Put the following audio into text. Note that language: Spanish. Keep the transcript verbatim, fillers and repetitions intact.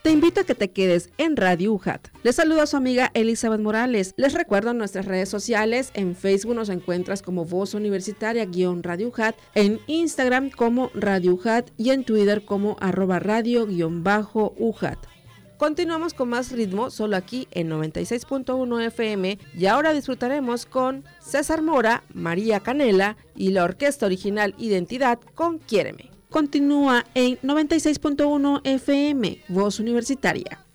Te invito a que te quedes en Radio U J A T. Les saluda a su amiga Elizabeth Morales. Les recuerdo nuestras redes sociales. En Facebook nos encuentras como Voz Universitaria-Radio U J A T, en Instagram como Radio U J A T y en Twitter como arroba radio-U J A T. Continuamos con más ritmo solo aquí en noventa y seis punto uno F M y ahora disfrutaremos con César Mora, María Canela y la orquesta original Identidad con Quiéreme. Continúa en noventa y seis punto uno F M, Voz Universitaria.